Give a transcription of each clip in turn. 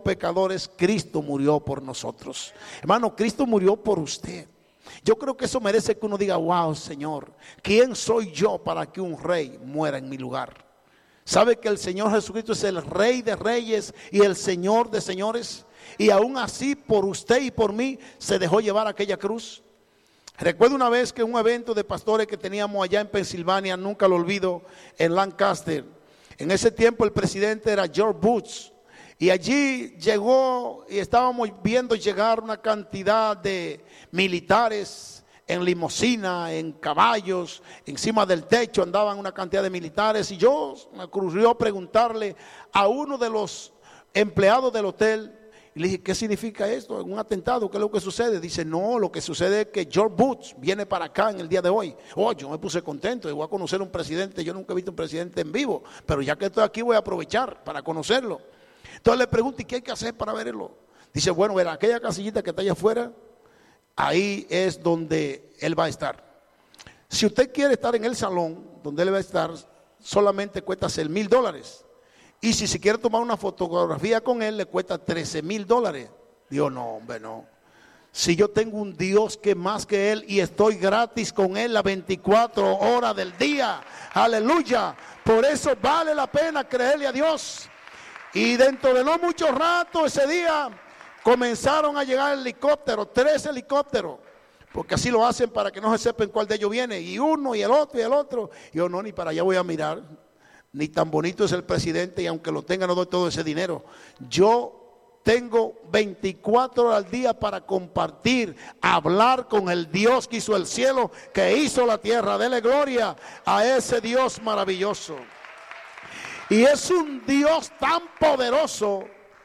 pecadores, Cristo murió por nosotros. Hermano, Cristo murió por usted. Yo creo que eso merece que uno diga: wow, Señor, ¿quién soy yo para que un rey muera en mi lugar? ¿Sabe que el Señor Jesucristo es el Rey de Reyes y el Señor de Señores? Y aún así, por usted y por mí, se dejó llevar aquella cruz. Recuerdo una vez que un evento de pastores que teníamos allá en Pensilvania, nunca lo olvido, en Lancaster. En ese tiempo el presidente era George Bush. Y allí llegó y estábamos viendo llegar una cantidad de militares en limusina, en caballos, encima del techo andaban una cantidad de militares. Y yo me ocurrió preguntarle a uno de los empleados del hotel, y le dije: ¿qué significa esto? ¿Un atentado? ¿Qué es lo que sucede? Dice: no, lo que sucede es que George Bush viene para acá en el día de hoy. Oh, yo me puse contento, voy a conocer a un presidente. Yo nunca he visto un presidente en vivo, pero ya que estoy aquí voy a aprovechar para conocerlo. Entonces le pregunto: ¿y qué hay que hacer para verlo? Dice: bueno, en aquella casillita que está allá afuera, ahí es donde él va a estar. Si usted quiere estar en el salón donde él va a estar, solamente cuesta $6,000. Y si se quiere tomar una fotografía con él, le cuesta $13,000. Digo: no, hombre, no. Si yo tengo un Dios que más que él y estoy gratis con él las 24 horas del día. Aleluya. Por eso vale la pena creerle a Dios. Y dentro de no mucho rato, ese día, comenzaron a llegar helicópteros, 3 helicópteros. Porque así lo hacen para que no se sepan cuál de ellos viene. Y uno y el otro y el otro. Y yo: no, ni para allá voy a mirar. Ni tan bonito es el presidente, y aunque lo tenga no doy todo ese dinero. Yo tengo 24 horas al día para compartir, hablar con el Dios que hizo el cielo, que hizo la tierra. Dele gloria a ese Dios maravilloso. Y es un Dios tan poderoso,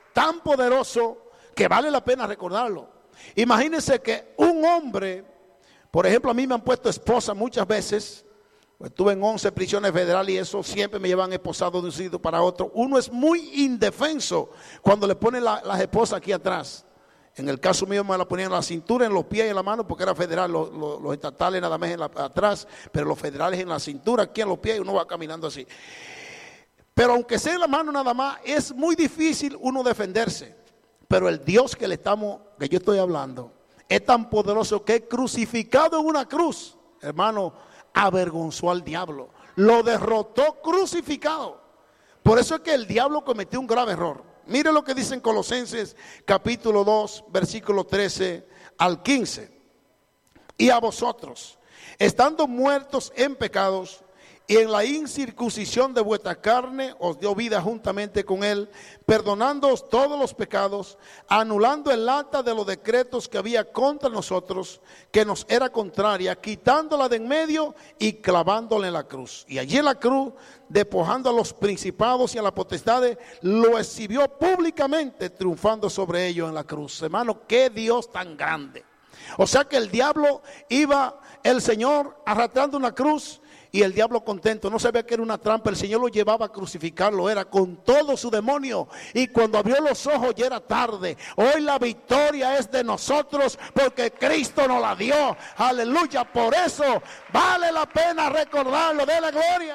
que vale la pena recordarlo. Imagínense que un hombre, por ejemplo, a mí me han puesto esposa muchas veces. Estuve en 11 prisiones federales y eso siempre me llevan esposado de un sitio para otro. Uno es muy indefenso cuando le ponen las esposas aquí atrás. En el caso mío me la ponían en la cintura, en los pies y en la mano, porque era federal. Los estatales nada más atrás, pero los federales en la cintura, aquí en los pies, y uno va caminando así. Pero aunque sea en la mano nada más, es muy difícil uno defenderse. Pero el Dios que yo estoy hablando es tan poderoso que crucificado en una cruz, hermano, avergonzó al diablo, lo derrotó crucificado. Por eso es que el diablo cometió un grave error. Mire lo que dice en Colosenses capítulo 2 versículo 13 al 15. Y a vosotros, estando muertos en pecados y en la incircuncisión de vuestra carne, os dio vida juntamente con él, perdonándoos todos los pecados, anulando el acta de los decretos que había contra nosotros, que nos era contraria, quitándola de en medio y clavándola en la cruz. Y allí en la cruz, despojando a los principados y a las potestades, lo exhibió públicamente, triunfando sobre ellos en la cruz. Hermano, qué Dios tan grande. O sea que el diablo iba, el Señor arrastrando una cruz, y el diablo contento, no sabía que era una trampa. El Señor lo llevaba a crucificarlo, era con todo su demonio. Y cuando abrió los ojos ya era tarde. Hoy la victoria es de nosotros porque Cristo nos la dio. Aleluya, por eso vale la pena recordarlo. De la gloria.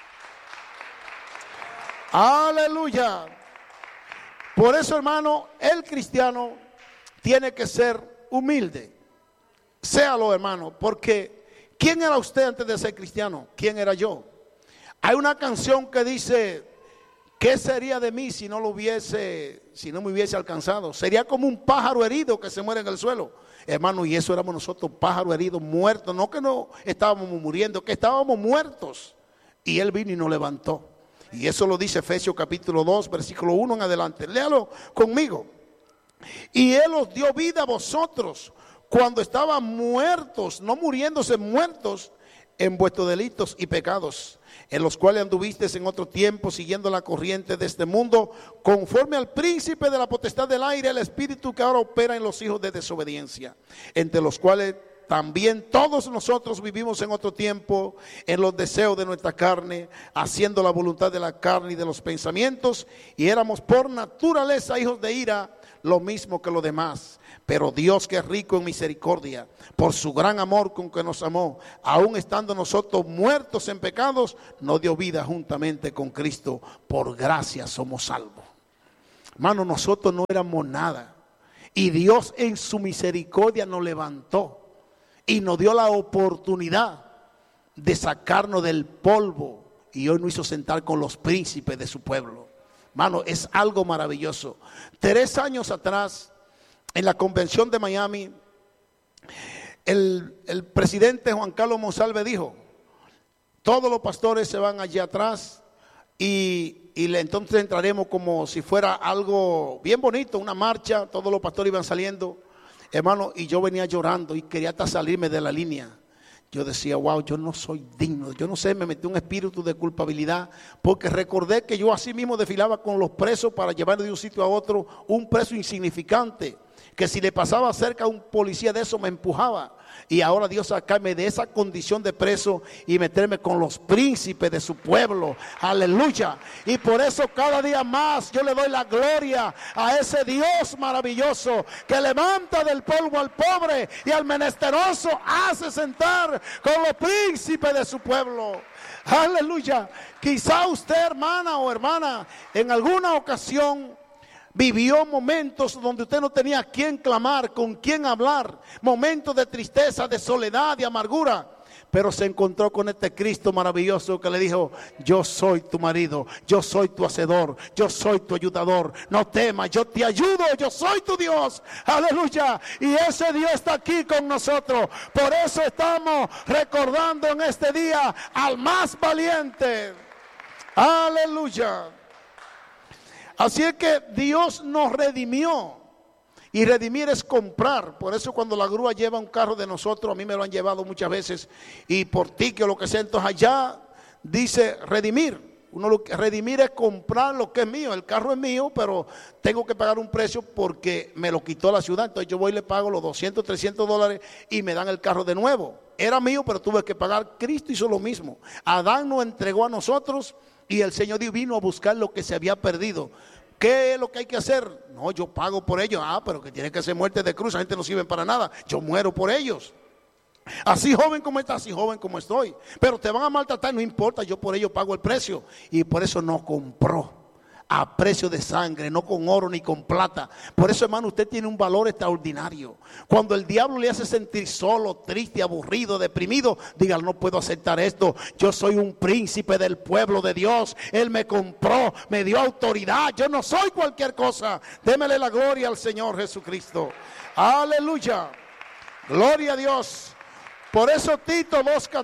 Aleluya. Por eso, hermano, el cristiano tiene que ser humilde. Séalo, hermano, porque ¿quién era usted antes de ser cristiano? ¿Quién era yo? Hay una canción que dice: ¿qué sería de mí si no me hubiese alcanzado? Sería como un pájaro herido que se muere en el suelo. Hermano, y eso éramos nosotros, pájaro herido, muertos. No que no estábamos muriendo, que estábamos muertos. Y Él vino y nos levantó. Y eso lo dice Efesios capítulo 2, versículo 1 en adelante. Léalo conmigo. Y Él os dio vida a vosotros cuando estaban muertos, no muriéndose, muertos en vuestros delitos y pecados, en los cuales anduvisteis en otro tiempo siguiendo la corriente de este mundo, conforme al príncipe de la potestad del aire, el espíritu que ahora opera en los hijos de desobediencia, entre los cuales también todos nosotros vivimos en otro tiempo en los deseos de nuestra carne, haciendo la voluntad de la carne y de los pensamientos, y éramos por naturaleza hijos de ira, lo mismo que los demás. Pero Dios, que es rico en misericordia, por su gran amor con que nos amó, aun estando nosotros muertos en pecados, nos dio vida juntamente con Cristo. Por gracia somos salvos. Hermano, nosotros no éramos nada. Y Dios en su misericordia nos levantó y nos dio la oportunidad de sacarnos del polvo. Y hoy nos hizo sentar con los príncipes de su pueblo. Hermano, es algo maravilloso. 3 años atrás, en la convención de Miami, el presidente Juan Carlos Monsalve dijo: todos los pastores se van allá atrás y entonces entraremos como si fuera algo bien bonito, una marcha. Todos los pastores iban saliendo, hermano, y yo venía llorando y quería hasta salirme de la línea. Yo decía, wow, yo no soy digno. Yo no sé, me metí un espíritu de culpabilidad, porque recordé que yo así mismo desfilaba con los presos para llevar de un sitio a otro, un preso insignificante, que si le pasaba cerca a un policía de eso me empujaba. Y ahora Dios sacarme de esa condición de preso y meterme con los príncipes de su pueblo. Aleluya. Y por eso cada día más yo le doy la gloria a ese Dios maravilloso que levanta del polvo al pobre y al menesteroso hace sentar con los príncipes de su pueblo. Aleluya. Quizá usted, hermana o hermana, en alguna ocasión vivió momentos donde usted no tenía a quién clamar, con quién hablar, momentos de tristeza, de soledad, de amargura, pero se encontró con este Cristo maravilloso que le dijo: yo soy tu marido, yo soy tu hacedor, yo soy tu ayudador, no temas, yo te ayudo, yo soy tu Dios. Aleluya. Y ese Dios está aquí con nosotros. Por eso estamos recordando en este día al más valiente. Aleluya. Así es que Dios nos redimió. Y redimir es comprar. Por eso cuando la grúa lleva un carro de nosotros, a mí me lo han llevado muchas veces, y por ticket o lo que sea, entonces allá dice redimir. Redimir es comprar lo que es mío. El carro es mío, pero tengo que pagar un precio porque me lo quitó la ciudad. Entonces yo voy y le pago los $200, $300 y me dan el carro de nuevo. Era mío, pero tuve que pagar. Cristo hizo lo mismo. Adán nos entregó a nosotros y el Señor vino a buscar lo que se había perdido. ¿Qué es lo que hay que hacer? No, yo pago por ellos. Pero que tiene que ser muerte de cruz. La gente no sirve para nada. Yo muero por ellos. Así joven como estás, así joven como estoy. Pero te van a maltratar, no importa, yo por ello pago el precio. Y por eso nos compró a precio de sangre, no con oro ni con plata. Por eso, hermano, usted tiene un valor extraordinario. Cuando el diablo le hace sentir solo, triste, aburrido, deprimido, diga: no puedo aceptar esto. Yo soy un príncipe del pueblo de Dios. Él me compró, me dio autoridad. Yo no soy cualquier cosa. Démele la gloria al Señor Jesucristo. Aleluya. Gloria a Dios. Por eso Tito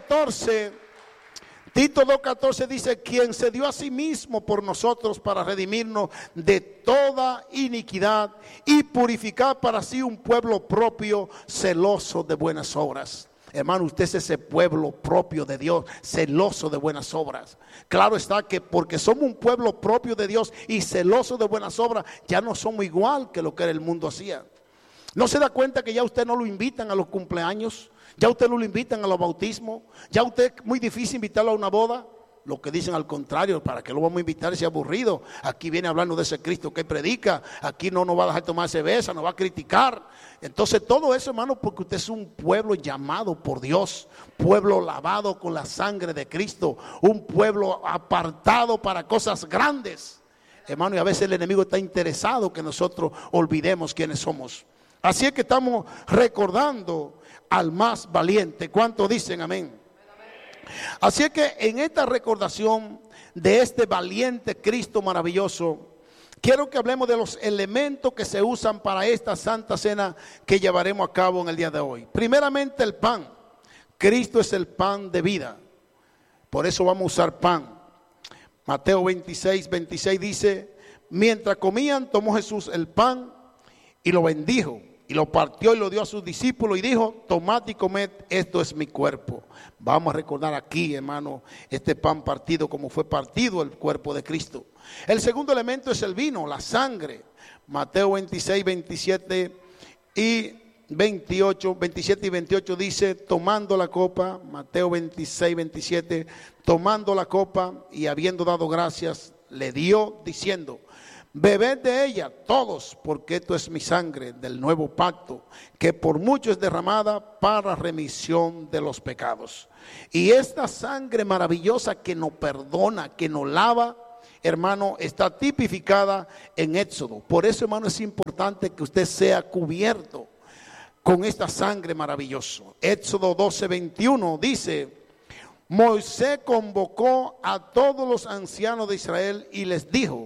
2.14 dice: quien se dio a sí mismo por nosotros para redimirnos de toda iniquidad y purificar para sí un pueblo propio, celoso de buenas obras. Hermano, usted es ese pueblo propio de Dios, celoso de buenas obras. Claro está que porque somos un pueblo propio de Dios y celoso de buenas obras, ya no somos igual que lo que el mundo hacía. ¿No se da cuenta que ya usted no lo invitan a los cumpleaños? Ya usted no lo invitan a los bautismos. Ya usted es muy difícil invitarlo a una boda. Lo que dicen al contrario: ¿para qué lo vamos a invitar si es aburrido? Aquí viene hablando de ese Cristo que predica. Aquí no nos va a dejar tomar cerveza, nos va a criticar. Entonces todo eso, hermano, porque usted es un pueblo llamado por Dios, pueblo lavado con la sangre de Cristo, un pueblo apartado para cosas grandes, hermano. Y a veces el enemigo está interesado que nosotros olvidemos quiénes somos. Así es que estamos recordando al más valiente. ¿Cuántos dicen amén? Así es que en esta recordación de este valiente Cristo maravilloso, quiero que hablemos de los elementos que se usan para esta santa cena que llevaremos a cabo en el día de hoy. Primeramente, el pan. Cristo es el pan de vida. Por eso vamos a usar pan. Mateo 26 dice: mientras comían, tomó Jesús el pan y lo bendijo, y lo partió y lo dio a sus discípulos y dijo: tomad y comed, esto es mi cuerpo. Vamos a recordar aquí, hermano, este pan partido, como fue partido el cuerpo de Cristo. El segundo elemento es el vino, la sangre. Mateo 27 y 28 dice: tomando la copa. Mateo 27, tomando la copa y habiendo dado gracias, le dio diciendo: bebed de ella todos, porque esto es mi sangre del nuevo pacto, que por mucho es derramada para remisión de los pecados. Y esta sangre maravillosa que nos perdona, que nos lava, hermano, está tipificada en Éxodo. Por eso, hermano, es importante que usted sea cubierto con esta sangre maravillosa. Éxodo 12:21 dice: Moisés convocó a todos los ancianos de Israel y les dijo: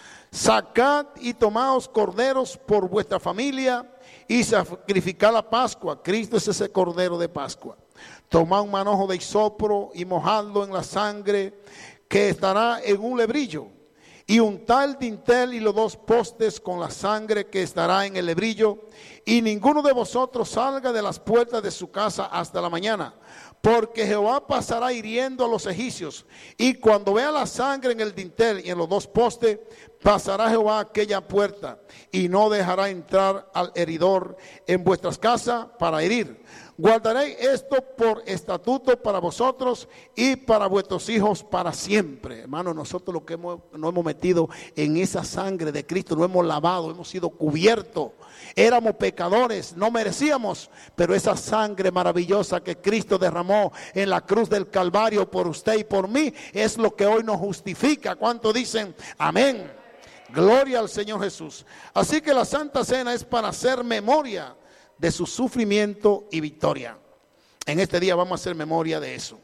sacad y tomaos corderos por vuestra familia y sacrificad la Pascua. Cristo es ese cordero de Pascua. Tomad un manojo de hisopo y mojadlo en la sangre que estará en un lebrillo, y untad el dintel y los 2 postes con la sangre que estará en el lebrillo, y ninguno de vosotros salga de las puertas de su casa hasta la mañana, porque Jehová pasará hiriendo a los egipcios, y cuando vea la sangre en el dintel y en los 2 postes, pasará Jehová a aquella puerta, y no dejará entrar al heridor en vuestras casas para herir. Guardaréis esto por estatuto para vosotros y para vuestros hijos para siempre. Hermano, nosotros lo que nos hemos metido en esa sangre de Cristo, nos hemos lavado, hemos sido cubiertos. Éramos pecadores, no merecíamos, pero esa sangre maravillosa que Cristo derramó en la cruz del Calvario por usted y por mí es lo que hoy nos justifica. ¿Cuántos dicen amén? Gloria al Señor Jesús. Así que la Santa Cena es para hacer memoria de su sufrimiento y victoria. En este día vamos a hacer memoria de eso.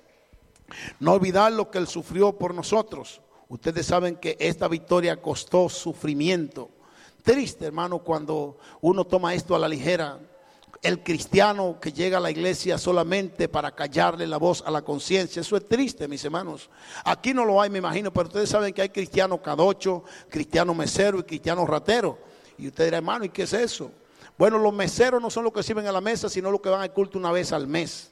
No olvidar lo que Él sufrió por nosotros. Ustedes saben que esta victoria costó sufrimiento. Triste, hermano, cuando uno toma esto a la ligera. El cristiano que llega a la iglesia solamente para callarle la voz a la conciencia. Eso es triste, mis hermanos. Aquí no lo hay, me imagino, pero ustedes saben que hay cristiano cadocho, cristiano mesero y cristiano ratero. Y usted dirá, hermano, ¿y qué es eso? Bueno, los meseros no son los que sirven a la mesa, sino los que van al culto una vez al mes.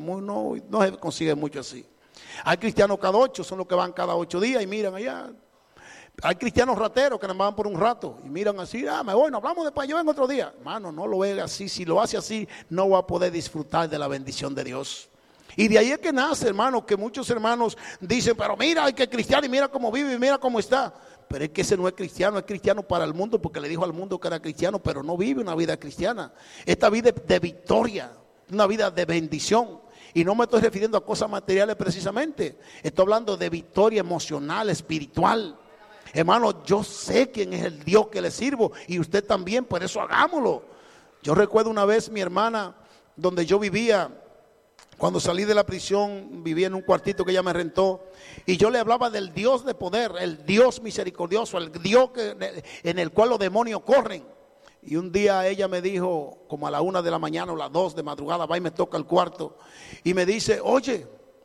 No se consigue mucho así. Hay cristianos cada 8, son los que van cada 8 días y miran allá. Hay cristianos rateros que nos van por un rato y miran así, me voy, nos hablamos después, yo vengo otro día. Hermano, no lo ve así. Si lo hace así, no va a poder disfrutar de la bendición de Dios. Y de ahí es que nace, hermano, que muchos hermanos dicen, pero mira, hay que cristiano y mira cómo vive y mira cómo está. Pero es que ese no es cristiano para el mundo, porque le dijo al mundo que era cristiano, pero no vive una vida cristiana. Esta vida es de victoria, una vida de bendición. Y no me estoy refiriendo a cosas materiales precisamente. Estoy hablando de victoria emocional, espiritual. Hermano, yo sé quién es el Dios que le sirvo y usted también, por eso hagámoslo. Yo recuerdo una vez mi hermana, donde yo vivía. Cuando salí de la prisión, vivía en un cuartito que ella me rentó y yo le hablaba del Dios de poder, el Dios misericordioso, el Dios en el cual los demonios corren. Y un día ella me dijo, como a la 1 de la mañana o las 2 de madrugada, va y me toca el cuarto y me dice, oye,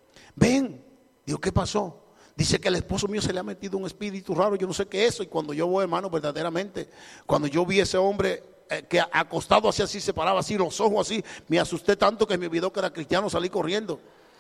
ven. Digo, ¿qué pasó? Dice que el esposo mío se le ha metido un espíritu raro, yo no sé qué es eso. Y cuando yo voy, hermano, verdaderamente, cuando yo vi a ese hombre que acostado así, se paraba así, los ojos así, me asusté tanto que me olvidó que era cristiano, salí corriendo.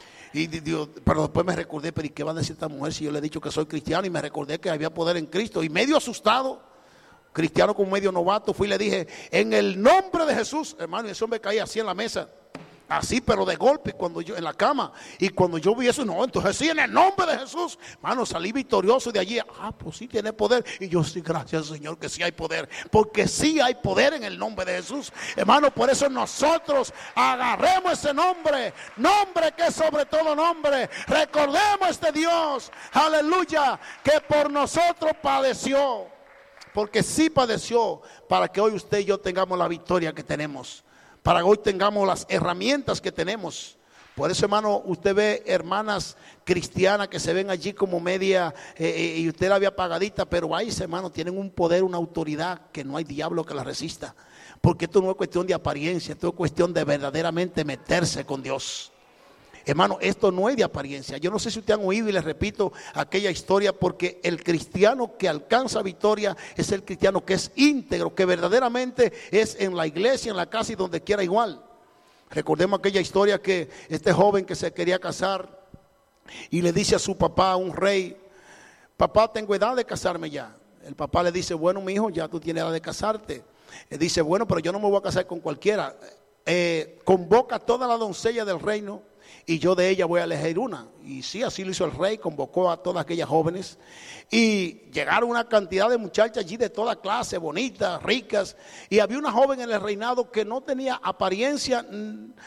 Y digo, pero después me recordé, pero ¿y qué va a decir esta mujer si yo le he dicho que soy cristiano? Y me recordé que había poder en Cristo. Y medio asustado, cristiano con medio novato, fui y le dije, en el nombre de Jesús, hermano, y ese hombre caía así en la mesa. Así, pero de golpe, cuando yo en la cama. Y cuando yo vi eso, no, entonces sí, en el nombre de Jesús, hermano, salí victorioso de allí. Pues sí tiene poder. Y yo sí, gracias Señor que sí hay poder, porque sí hay poder en el nombre de Jesús, hermano. Por eso nosotros agarremos ese nombre, nombre que es sobre todo nombre. Recordemos este Dios, aleluya, que por nosotros padeció, porque sí padeció, para que hoy usted y yo tengamos la victoria que tenemos, para que hoy tengamos las herramientas que tenemos. Por eso, hermano, usted ve hermanas cristianas que se ven allí como media, y usted la ve apagadita, pero ahí, hermano, tienen un poder, una autoridad que no hay diablo que la resista. Porque esto no es cuestión de apariencia, esto es cuestión de verdaderamente meterse con Dios. Hermano, esto no es de apariencia. Yo no sé si ustedes han oído y les repito aquella historia, porque el cristiano que alcanza victoria es el cristiano que es íntegro, que verdaderamente es en la iglesia, en la casa y donde quiera igual. Recordemos aquella historia que este joven que se quería casar y le dice a su papá, un rey, papá, tengo edad de casarme ya. El papá le dice, bueno, mi hijo, ya tú tienes edad de casarte. Le dice, bueno, pero yo no me voy a casar con cualquiera. Convoca a toda la doncella del reino y yo de ella voy a elegir una. Y sí, así lo hizo el rey, convocó a todas aquellas jóvenes y llegaron una cantidad de muchachas allí de toda clase, bonitas, ricas. Y había una joven en el reinado que no tenía apariencia,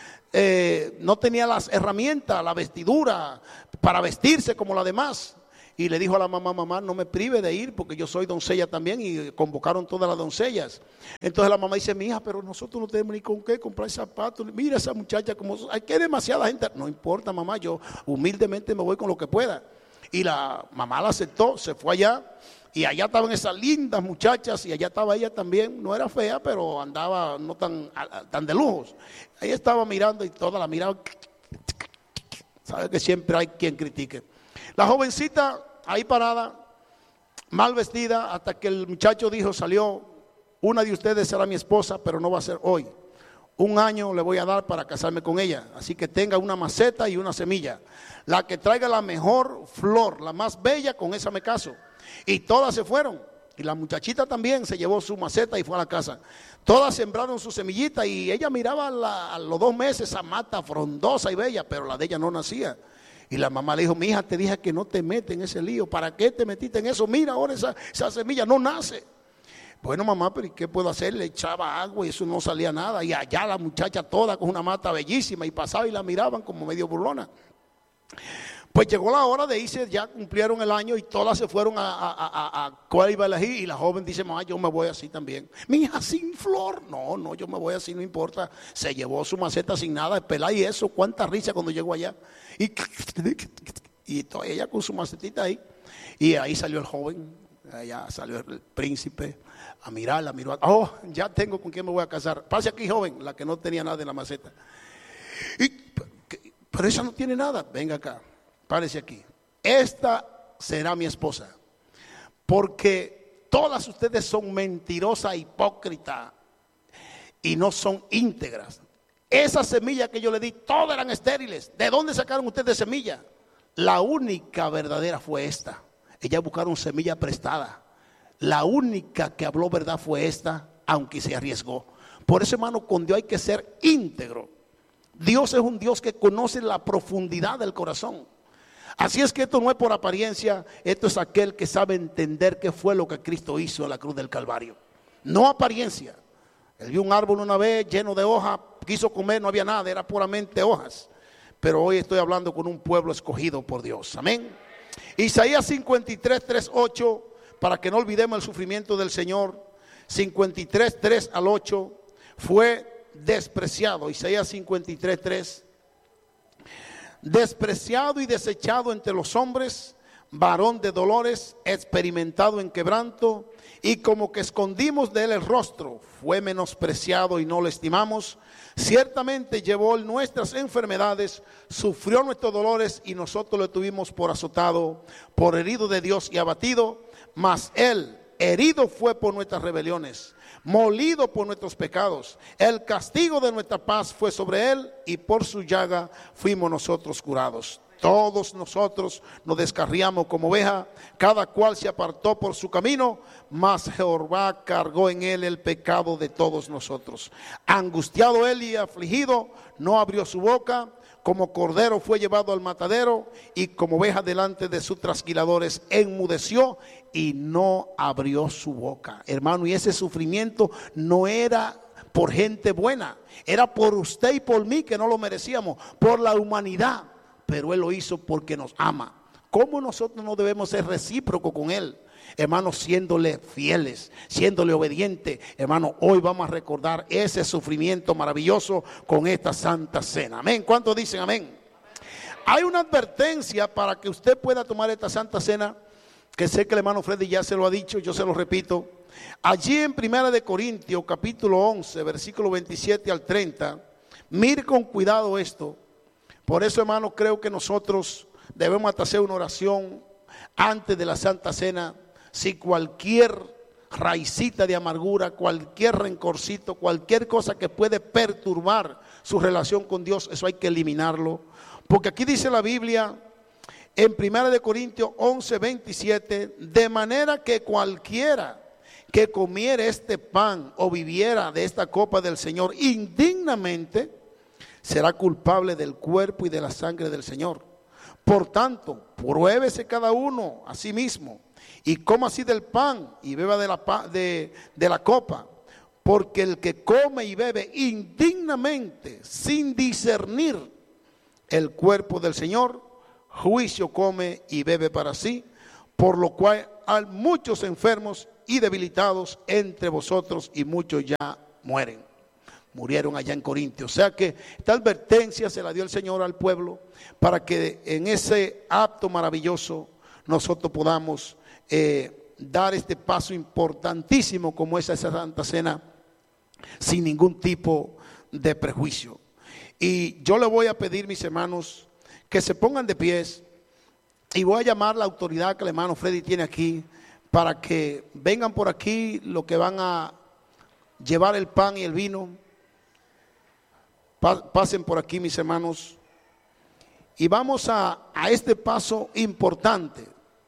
no tenía las herramientas, la vestidura para vestirse como la demás. y le dijo a la mamá: mamá, no me prive de ir porque yo soy doncella también. Y convocaron todas las doncellas. Entonces la mamá dice: mi hija, pero nosotros no tenemos ni con qué comprar zapatos. Mira esa muchacha, como hay que demasiada gente. No importa, mamá, yo humildemente me voy con lo que pueda. Y la mamá la aceptó, se fue allá. Y allá estaban esas lindas muchachas, y allá estaba ella también. No era fea, pero andaba no tan de lujos. Ella estaba mirando y toda la miraba. Sabe que siempre hay quien critique. La jovencita ahí parada, mal vestida, hasta que el muchacho dijo, salió: una de ustedes será mi esposa, pero no va a ser hoy. 1 año le voy a dar para casarme con ella. Así que tenga una maceta y una semilla. La que traiga la mejor flor, la más bella, con esa me caso. Y todas se fueron. Y la muchachita también se llevó su maceta y fue a la casa. Todas sembraron su semillita, y ella miraba a los 2 meses esa mata frondosa y bella, pero la de ella no nacía. Y la mamá le dijo: mi hija, te dije que no te metes en ese lío. ¿Para qué te metiste en eso? Mira, ahora esa semilla no nace. Bueno, mamá, pero ¿y qué puedo hacer? Le echaba agua y eso no salía nada. Y allá la muchacha toda con una mata bellísima, y pasaba y la miraban como medio burlona. Pues llegó la hora de irse, ya cumplieron el año y todas se fueron a cuál iba a elegir. Y la joven dice: mamá, yo me voy así también. Mi hija, sin flor. No, yo me voy así, no importa. Se llevó su maceta sin nada, pelada, y eso, cuánta risa cuando llegó allá. Y ella con su macetita ahí. Y ahí salió el joven, allá salió el príncipe a mirarla, miró. Oh, ya tengo con quién me voy a casar. Pase aquí, joven, la que no tenía nada en la maceta. Pero esa no tiene nada. Venga acá, párese aquí. Esta será mi esposa. Porque todas ustedes son mentirosas, hipócritas, y no son íntegras. Esa semilla que yo le di, todas eran estériles. ¿De dónde sacaron ustedes semilla? La única verdadera fue esta. Ellas buscaron semilla prestada. La única que habló verdad fue esta, aunque se arriesgó. Por eso, hermano, con Dios hay que ser íntegro. Dios es un Dios que conoce la profundidad del corazón. Así es que esto no es por apariencia, esto es aquel que sabe entender qué fue lo que Cristo hizo en la cruz del Calvario. No apariencia. Él vio un árbol una vez lleno de hojas, quiso comer, no había nada, era puramente hojas. Pero hoy estoy hablando con un pueblo escogido por Dios. Amén. Isaías 53, 3, 8, para que no olvidemos el sufrimiento del Señor. 53, 3 al 8, fue despreciado. Isaías 53, 3. Despreciado y desechado entre los hombres, varón de dolores, experimentado en quebranto, y como que escondimos de él el rostro, fue menospreciado y no lo estimamos. Ciertamente llevó nuestras enfermedades, sufrió nuestros dolores, y nosotros lo tuvimos por azotado, por herido de Dios y abatido. Mas él herido fue por nuestras rebeliones, molido por nuestros pecados. El castigo de nuestra paz fue sobre él, y por su llaga fuimos nosotros curados. Todos nosotros nos descarriamos como oveja, cada cual se apartó por su camino, mas Jehová cargó en él el pecado de todos nosotros. Angustiado él y afligido, no abrió su boca. Como cordero fue llevado al matadero, y como oveja delante de sus trasquiladores enmudeció y no abrió su boca. Hermano, y ese sufrimiento no era por gente buena, era por usted y por mí, que no lo merecíamos, por la humanidad. Pero él lo hizo porque nos ama. ¿Cómo nosotros no debemos ser recíprocos con él? Hermano, siéndole fieles, siéndole obedientes. Hermano, hoy vamos a recordar ese sufrimiento maravilloso con esta Santa Cena. Amén. ¿Cuántos dicen amén? Hay una advertencia para que usted pueda tomar esta Santa Cena, que sé que el hermano Freddy ya se lo ha dicho, yo se lo repito. Allí en 1 Corintios capítulo 11, versículo 27 al 30, mire con cuidado esto. Por eso, hermano, creo que nosotros debemos hasta hacer una oración antes de la Santa Cena. Si cualquier raicita de amargura, cualquier rencorcito, cualquier cosa que puede perturbar su relación con Dios, eso hay que eliminarlo. Porque aquí dice la Biblia en 1 Corintios 11, 27, de manera que cualquiera que comiera este pan o viviera de esta copa del Señor indignamente, será culpable del cuerpo y de la sangre del Señor. Por tanto, pruébese cada uno a sí mismo, y coma así del pan y beba de la copa. Porque el que come y bebe indignamente, sin discernir el cuerpo del Señor, juicio come y bebe para sí, por lo cual hay muchos enfermos y debilitados entre vosotros, y muchos ya murieron allá en Corinto. O sea que esta advertencia se la dio el Señor al pueblo para que en ese acto maravilloso nosotros podamos dar este paso importantísimo como es esa Santa Cena, sin ningún tipo de prejuicio. Y yo le voy a pedir, mis hermanos, que se pongan de pies, y voy a llamar a la autoridad que el hermano Freddy tiene aquí, para que vengan por aquí los que van a llevar el pan y el vino. Pasen por aquí, mis hermanos, y vamos a este paso importante.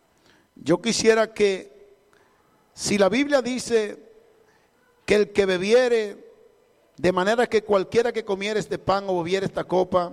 Yo quisiera que, si la Biblia dice que el que bebiere, de manera que cualquiera que comiere este pan o bebiere esta copa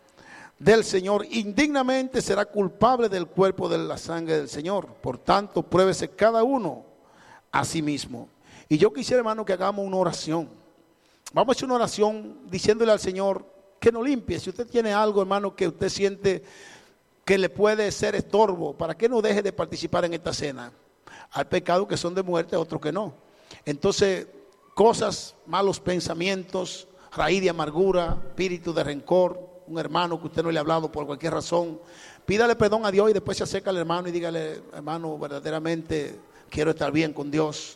del Señor, indignamente será culpable del cuerpo de la sangre del Señor. Por tanto, pruébese cada uno a sí mismo. Y yo quisiera, hermano, que hagamos una oración. Vamos a hacer una oración diciéndole al Señor que nos limpie. Si usted tiene algo, hermano, que usted siente que le puede ser estorbo, para que no deje de participar en esta cena. Hay pecados que son de muerte, otros que no. Entonces, cosas, malos pensamientos, raíz de amargura, espíritu de rencor, un hermano que usted no le ha hablado por cualquier razón, pídale perdón a Dios y después se acerca al hermano y dígale: hermano, verdaderamente quiero estar bien con Dios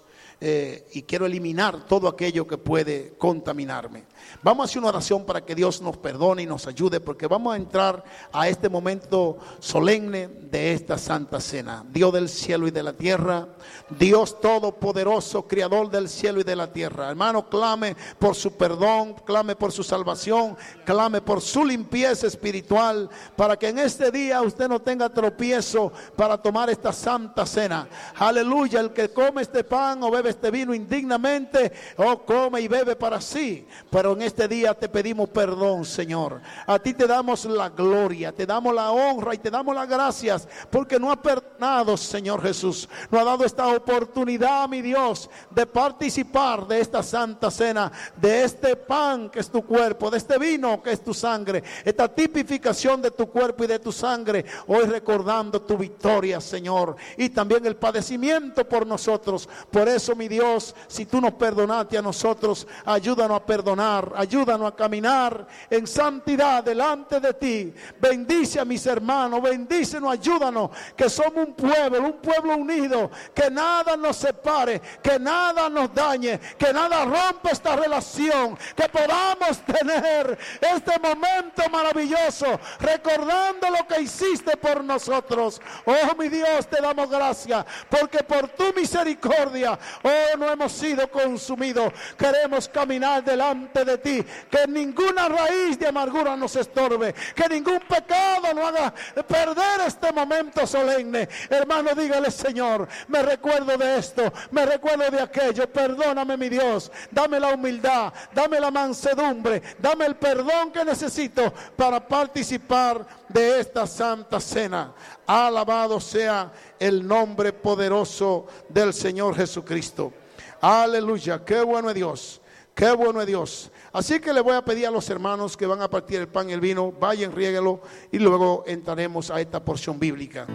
y quiero eliminar todo aquello que puede contaminarme. Vamos a hacer una oración para que Dios nos perdone y nos ayude, porque vamos a entrar a este momento solemne de esta Santa Cena. Dios del cielo y de la tierra, Dios todopoderoso, creador del cielo y de la tierra, hermano, clame por su perdón, clame por su salvación, clame por su limpieza espiritual, para que en este día usted no tenga tropiezo para tomar esta Santa Cena. Aleluya. El que come este pan o bebe este vino indignamente, come y bebe para sí. Pero en este día te pedimos perdón, Señor. A ti te damos la gloria, te damos la honra y te damos las gracias, porque no ha perdonado, Señor Jesús. Nos ha dado esta oportunidad, mi Dios, de participar de esta Santa Cena, de este pan que es tu cuerpo, de este vino que es tu sangre, esta tipificación de tu cuerpo y de tu sangre. Hoy recordando tu victoria, Señor, y también el padecimiento por nosotros. Por eso, mi Dios, si tú nos perdonaste a nosotros, ayúdanos a perdonar, ayúdanos a caminar en santidad delante de ti. Bendice a mis hermanos, bendícenos, ayúdanos, que somos un pueblo unido, que nada nos separe, que nada nos dañe, que nada rompa esta relación, que podamos tener este momento maravilloso recordando lo que hiciste por nosotros. Oh, mi Dios, te damos gracias, porque por tu misericordia, no hemos sido consumidos. Queremos caminar delante de ti, que ninguna raíz de amargura nos estorbe, que ningún pecado nos haga perder este momento solemne. Hermano, dígale: Señor, me recuerdo de esto, me recuerdo de aquello. Perdóname, mi Dios, dame la humildad, dame la mansedumbre, dame el perdón que necesito para participar de esta Santa Cena. Alabado sea el nombre poderoso del Señor Jesucristo. Aleluya, qué bueno es Dios, qué bueno es Dios. Así que le voy a pedir a los hermanos que van a partir el pan y el vino, vayan, riéguelo, y luego entraremos a esta porción bíblica.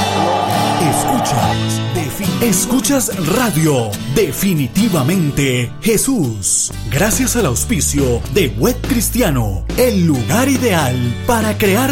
Escuchas Radio Definitivamente Jesús, gracias al auspicio de Web Cristiano, el lugar ideal para crear